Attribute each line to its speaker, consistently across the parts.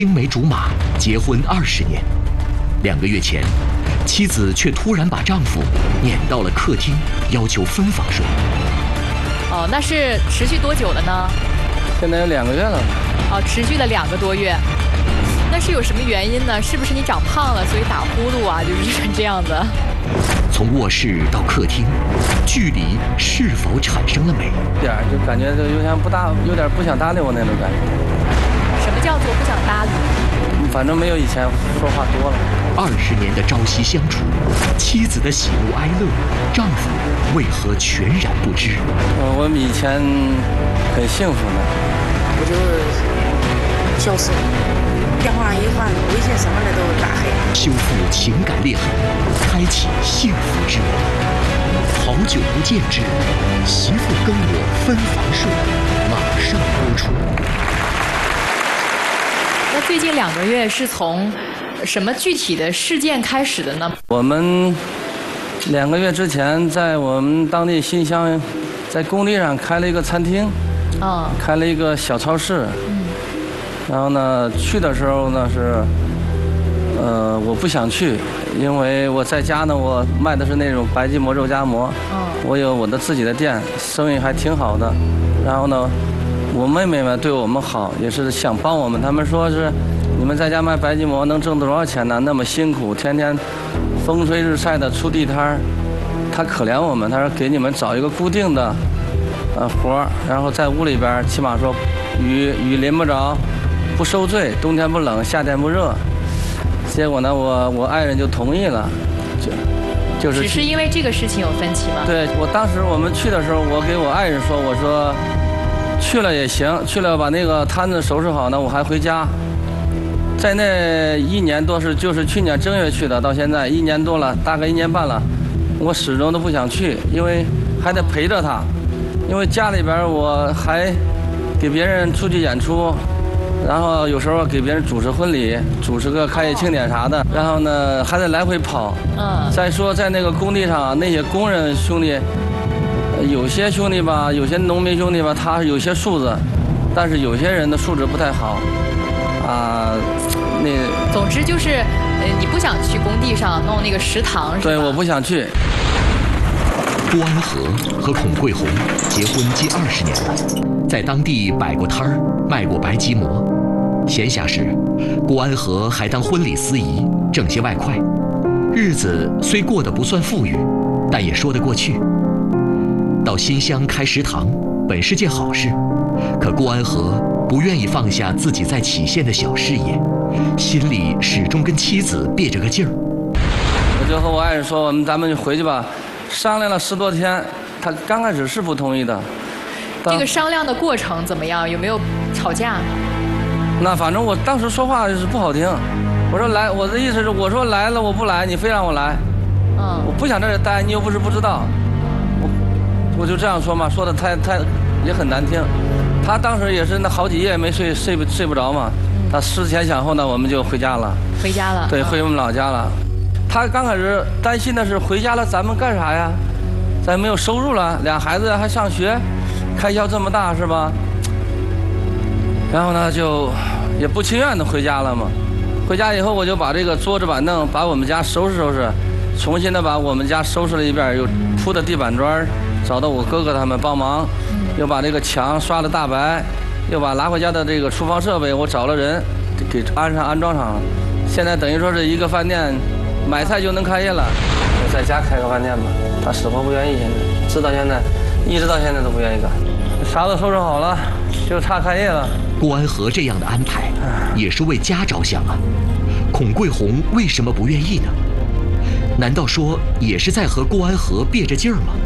Speaker 1: 青梅竹马，结婚20年，2个月前，妻子却突然把丈夫撵到了客厅，要求分房睡。
Speaker 2: 哦，那是持续多久了呢？
Speaker 3: 现在有2个月了。
Speaker 2: 哦，持续了2个多月。那是有什么原因呢？是不是你长胖了，所以打呼噜啊，就是这样子？
Speaker 1: 从卧室到客厅，距离是否产生了美？
Speaker 3: 就感觉就有点不想搭理我那种感觉。
Speaker 2: 什么叫做不想搭理？
Speaker 3: 反正没有以前说话多了。
Speaker 1: 20年的朝夕相处，妻子的喜怒哀乐，丈夫为何全然不知？
Speaker 3: 我们以前很幸福的。
Speaker 4: 我就消失了，电话一换，微信什么的都拉黑。
Speaker 1: 修复情感裂痕，开启幸福之门。好久不见之媳妇跟我分房睡，马上播出。
Speaker 2: 那最近2个月是从什么具体的事件开始的呢？
Speaker 3: 我们2个月之前在我们当地新乡，在工地上开了一个餐厅，开了一个小超市。然后呢，去的时候呢是，我不想去，因为我在家呢，我卖的是那种白吉馍、肉夹馍。我有我的自己的店，生意还挺好的。然后呢，我妹妹们对我们好，也是想帮我们。他们说是，你们在家卖白吉馍能挣多少钱呢？那么辛苦，天天风吹日晒的出地摊儿。他可怜我们，他说给你们找一个固定的，活儿，然后在屋里边，起码说雨淋不着，不受罪，冬天不冷，夏天不热。结果呢，我爱人就同意了，就是
Speaker 2: 只是因为这个事情有分歧吗？
Speaker 3: 对，当时我们去的时候，我给我爱人说，我说去了也行，去了把那个摊子收拾好呢，我还回家。在那1年多就是去年正月去的，到现在1年多了，大概1年半了，我始终都不想去，因为还得陪着他，因为家里边我还给别人出去演出。然后有时候给别人主持婚礼，主持个开业庆典啥的，然后呢还得来回跑。再说在那个工地上，那些工人兄弟，有些兄弟吧，有些农民兄弟吧，他有些素质，但是有些人的素质不太好，
Speaker 2: 总之就是，你不想去工地上弄那个食堂是吧？
Speaker 3: 对，我不想去。
Speaker 1: 郭安和和孔桂红结婚近20年了，在当地摆过摊儿，卖过白吉馍。闲暇时，郭安和还当婚礼司仪，挣些外快。日子虽过得不算富裕，但也说得过去。到新乡开食堂，本是件好事，可郭安和不愿意放下自己在杞县的小事业，心里始终跟妻子憋着个劲儿。
Speaker 3: 我就和我爱人说，咱们就回去吧。商量了10多天，他刚开始是不同意的。
Speaker 2: 这个商量的过程怎么样？有没有吵架？
Speaker 3: 那反正我当时说话就是不好听。我说来，我的意思是，我说来了我不来，你非让我来。我不想在这待，你又不是不知道。我就这样说嘛，说的太也很难听。他当时也是那好几夜没睡不着嘛。他思前想后呢，我们就回家了。
Speaker 2: 回家了。
Speaker 3: 对，回我们老家了。他刚开始担心的是回家了咱们干啥呀？咱没有收入了，2孩子还上学，开销这么大是吧？然后呢就也不情愿的回家了嘛。回家以后我就把这个桌子板凳把我们家收拾收拾，重新的把我们家收拾了一遍，又铺的地板砖，找到我哥哥他们帮忙，又把这个墙刷了大白，又把拿回家的这个厨房设备我找了人给安装上了。现在等于说是一个饭店。买菜就能开业了，我在家开个饭店吧。他死活不愿意，现在直到现在都不愿意干。啥都收拾好了，就差开业了。
Speaker 1: 郭安和这样的安排，也是为家着想啊。孔桂红为什么不愿意呢？难道说也是在和郭安和憋着劲儿吗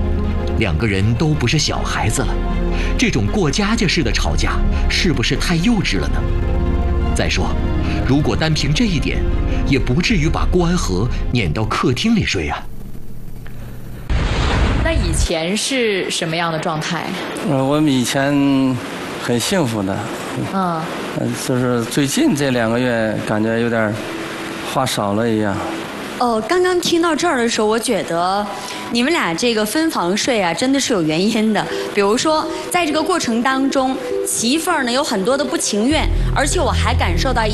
Speaker 1: ？2个人都不是小孩子了，这种过家家似的吵架，是不是太幼稚了呢？再说，如果单凭这一点，也不至于把郭安和撵到客厅里睡啊。
Speaker 2: 那以前是什么样的状态？
Speaker 3: 我们以前很幸福的。就是最近这2个月感觉有点话少了一样。
Speaker 5: 刚刚听到这儿的时候，我觉得你们俩这个分房睡啊，真的是有原因的。比如说，在这个过程当中，媳妇儿呢有很多的不情愿，而且我还感受到